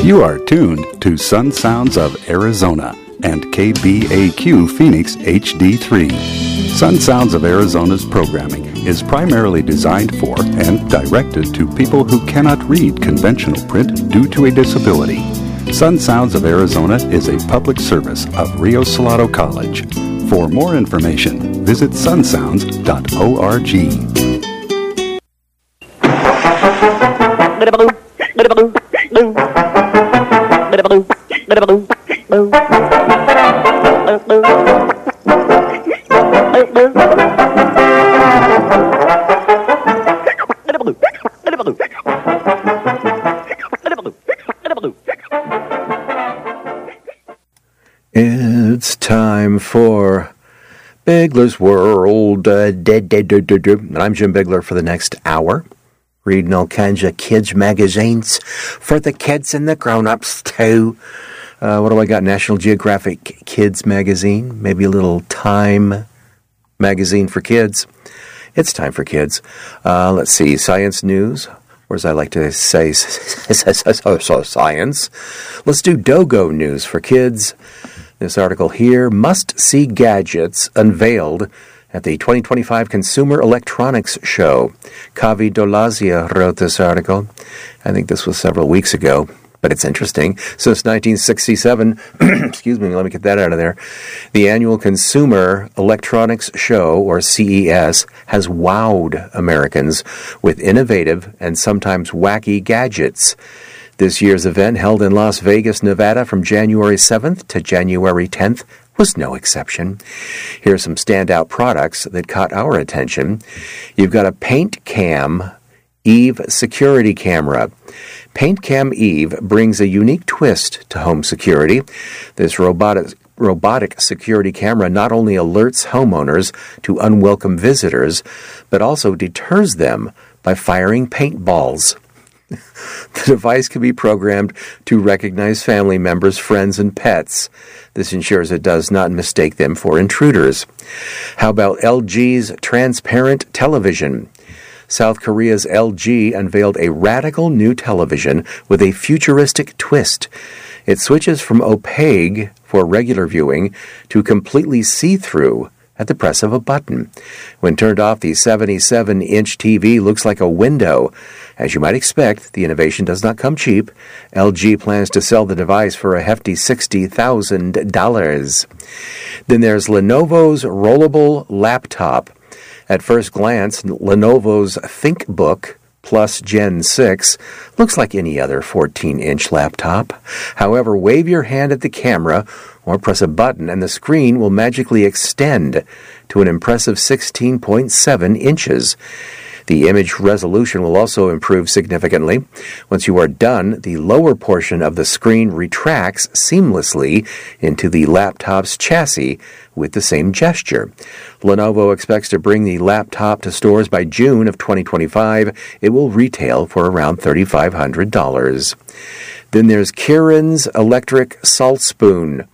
You are tuned to Sun Sounds of Arizona and KBAQ Phoenix HD3. Sun Sounds of Arizona's programming is primarily designed for and directed to people who cannot read conventional print due to a disability. Sun Sounds of Arizona is a public service of Rio Salado College. For more information, visit sunsounds.org. It's time for Bigler's World. And I'm Jim Bigler for the next hour, reading all kinds of kids' magazines for the kids and the grown-ups, too. What do I got? National Geographic Kids Magazine, maybe a little Time Magazine for kids. It's time for kids. Let's see, Science News, or as I like to say, science. Let's do Dogo News for kids. This article here, must-see gadgets unveiled at the 2025 Consumer Electronics Show. Kavi Dolazia wrote this article. I think this was several weeks ago, but it's interesting. Since 1967, excuse me, let me get that out of there, the annual Consumer Electronics Show, or CES, has wowed Americans with innovative and sometimes wacky gadgets. This year's event, held in Las Vegas, Nevada, from January 7th to January 10th, was no exception. Here are some standout products that caught our attention. You've got a PaintCam Eve security camera. PaintCam Eve brings a unique twist to home security. This robotic security camera not only alerts homeowners to unwelcome visitors, but also deters them by firing paintballs. The device can be programmed to recognize family members, friends, and pets. This ensures it does not mistake them for intruders. How about LG's transparent television? South Korea's LG unveiled a radical new television with a futuristic twist. It switches from opaque for regular viewing to completely see-through at the press of a button. When turned off, the 77-inch TV looks like a window. As you might expect, the innovation does not come cheap. LG plans to sell the device for a hefty $60,000. Then there's Lenovo's rollable laptop. At first glance, Lenovo's ThinkBook Plus Gen 6 looks like any other 14-inch laptop. However, wave your hand at the camera or press a button and the screen will magically extend to an impressive 16.7 inches. The image resolution will also improve significantly. Once you are done, the lower portion of the screen retracts seamlessly into the laptop's chassis with the same gesture. Lenovo expects to bring the laptop to stores by June of 2025. It will retail for around $3,500. Then there's Kirin's electric salt spoon.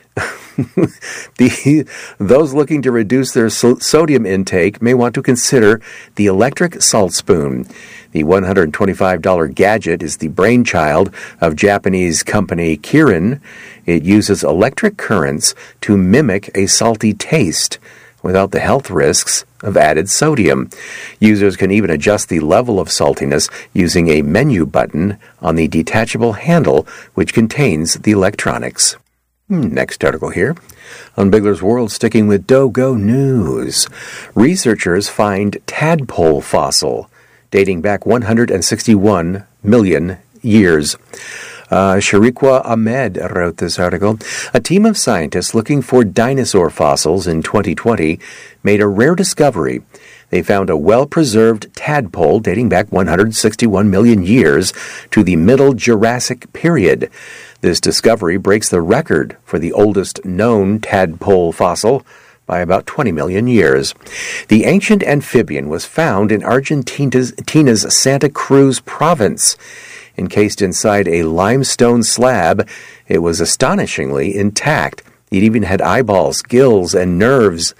Those looking to reduce their sodium intake may want to consider the electric salt spoon. The $125 gadget is the brainchild of Japanese company Kirin. It uses electric currents to mimic a salty taste without the health risks of added sodium. Users can even adjust the level of saltiness using a menu button on the detachable handle, which contains the electronics. Next article here. On Bigler's World, sticking with Dogo News. Researchers find tadpole fossil dating back 161 million years. Shariqua Ahmed wrote this article. A team of scientists looking for dinosaur fossils in 2020 made a rare discovery. They found a well-preserved tadpole dating back 161 million years to the Middle Jurassic period. This discovery breaks the record for the oldest known tadpole fossil by about 20 million years. The ancient amphibian was found in Argentina's Santa Cruz province. Encased inside a limestone slab, it was astonishingly intact. It even had eyeballs, gills, and nerves.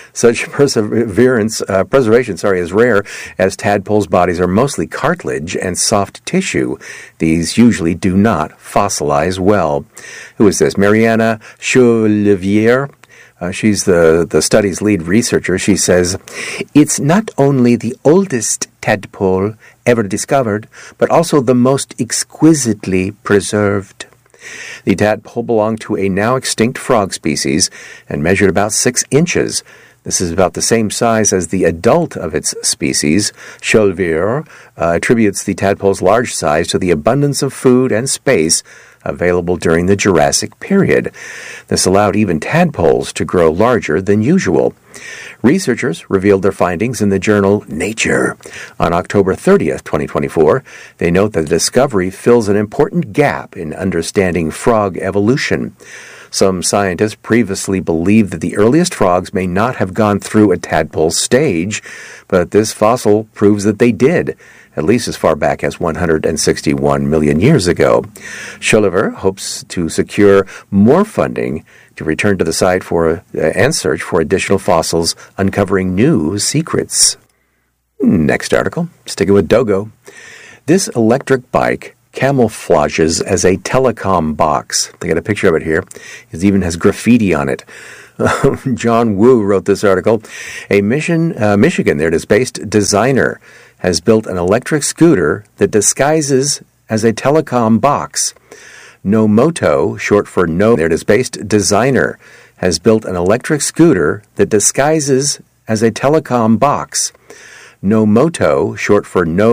Such preservation is rare, as tadpoles' bodies are mostly cartilage and soft tissue. These usually do not fossilize well. Who is this? Mariana Chaulivier. She's the study's lead researcher. She says, "It's not only the oldest tadpole ever discovered, but also the most exquisitely preserved." The tadpole belonged to a now extinct frog species and measured about 6 inches. This is about the same size as the adult of its species. Chaulivier attributes the tadpole's large size to the abundance of food and space available during the Jurassic period. This allowed even tadpoles to grow larger than usual. Researchers revealed their findings in the journal Nature. On October 30th, 2024, they note that the discovery fills an important gap in understanding frog evolution. Some scientists previously believed that the earliest frogs may not have gone through a tadpole stage, but this fossil proves that they did, at least as far back as 161 million years ago. Chaulivier hopes to secure more funding to return to the site and search for additional fossils, uncovering new secrets. Next article, sticking with Dogo. This electric bike camouflages as a telecom box. They got a picture of it here. It even has graffiti on it. John Wu wrote this article. A Michigan-based designer has built an electric scooter that disguises as a telecom box. Nomoto, short for Michigan-based designer, has built an electric scooter that disguises as a telecom box. Nomoto, short for